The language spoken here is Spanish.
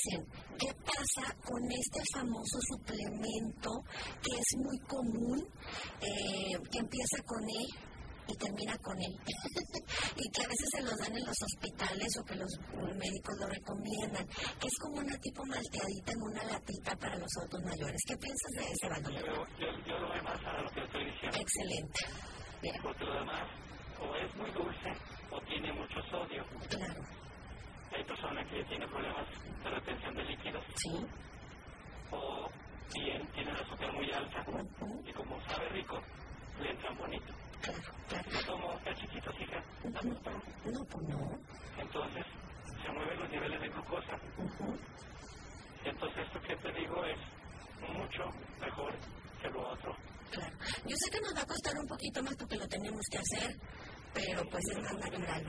dicen, ¿qué pasa con este famoso suplemento que es muy común, que empieza con E y termina con E? Y que a veces se los dan en los hospitales o que los médicos lo recomiendan, que es como una tipo malteadita en una latita para los adultos mayores. ¿Qué piensas de ese, Baldomero? Yo lo demás a lo que estoy diciendo. Excelente. Bien. Porque lo demás o es muy dulce o tiene mucho sodio. Claro. Hay personas que tienen problemas de retención de líquidos. Sí. O bien tienen azúcar muy alta. Y como sabe rico, le entran bonito. Claro. Yo tomo cachichitos, hija. No, pues no. Entonces, se mueven los niveles de glucosa. Entonces, esto que te digo es mucho mejor que lo otro. Claro. Yo sé que nos va a costar un poquito más porque lo tenemos que hacer, pero pues es más natural,